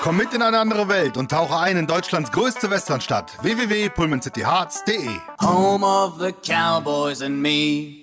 Komm mit in eine andere Welt und tauche ein in Deutschlands größte Westernstadt. www.pullmancityhearts.de. Home of the Cowboys and me.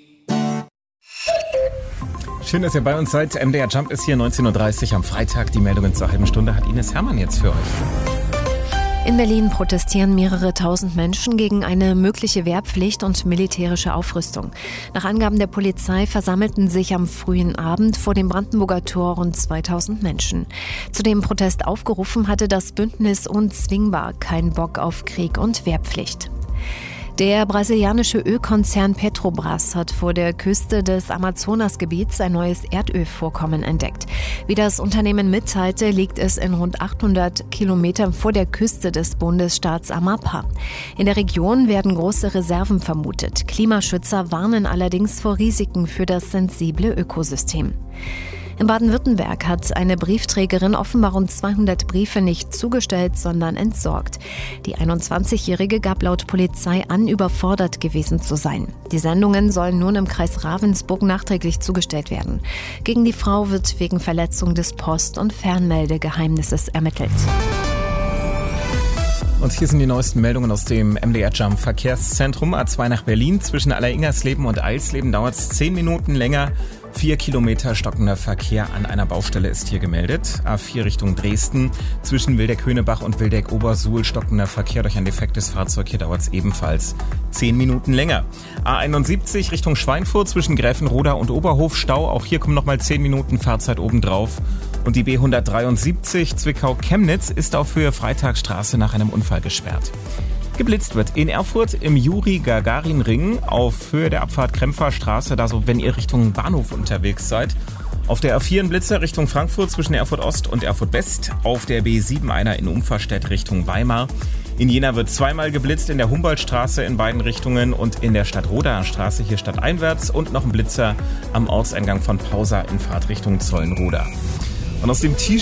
Schön, dass ihr bei uns seid. MDR Jump ist hier 19.30 Uhr am Freitag. Die Meldungen zur halben Stunde hat Ines Hermann jetzt für euch. In Berlin protestieren mehrere tausend Menschen gegen eine mögliche Wehrpflicht und militärische Aufrüstung. Nach Angaben der Polizei versammelten sich am frühen Abend vor dem Brandenburger Tor rund 2000 Menschen. Zu dem Protest aufgerufen hatte das Bündnis Unzwingbar, kein Bock auf Krieg und Wehrpflicht. Der brasilianische Ölkonzern Petrobras hat vor der Küste des Amazonasgebiets ein neues Erdölvorkommen entdeckt. Wie das Unternehmen mitteilte, liegt es in rund 800 Kilometern vor der Küste des Bundesstaats Amapá. In der Region werden große Reserven vermutet. Klimaschützer warnen allerdings vor Risiken für das sensible Ökosystem. In Baden-Württemberg hat eine Briefträgerin offenbar rund 200 Briefe nicht zugestellt, sondern entsorgt. Die 21-Jährige gab laut Polizei an, überfordert gewesen zu sein. Die Sendungen sollen nun im Kreis Ravensburg nachträglich zugestellt werden. Gegen die Frau wird wegen Verletzung des Post- und Fernmeldegeheimnisses ermittelt. Und hier sind die neuesten Meldungen aus dem MDR Jump Verkehrszentrum. A2 nach Berlin. Zwischen Alleringersleben und Eilsleben dauert es 10 Minuten länger. 4 Kilometer stockender Verkehr an einer Baustelle ist hier gemeldet. A4 Richtung Dresden. Zwischen Wildeck-Höhnebach und Wildeck-Obersuhl stockender Verkehr durch ein defektes Fahrzeug. Hier dauert es ebenfalls 10 Minuten länger. A71 Richtung Schweinfurt zwischen Gräfenroda und Oberhof Stau. Auch hier kommen nochmal 10 Minuten Fahrzeit obendrauf. Und die B173 Zwickau-Chemnitz ist auf Höhe Freitagsstraße nach einem Unfall gesperrt. Geblitzt wird in Erfurt im Juri-Gagarin-Ring auf Höhe der Abfahrt Krempferstraße, da so, wenn ihr Richtung Bahnhof unterwegs seid. Auf der A4 ein Blitzer Richtung Frankfurt zwischen Erfurt Ost und Erfurt West. Auf der B7 einer in Umferstedt Richtung Weimar. In Jena wird zweimal geblitzt, in der Humboldtstraße in beiden Richtungen und in der Stadtrodaer Straße hier stadteinwärts und noch ein Blitzer am Ortseingang von Pausa in Fahrtrichtung Zollenroda. Und aus dem T-Shirt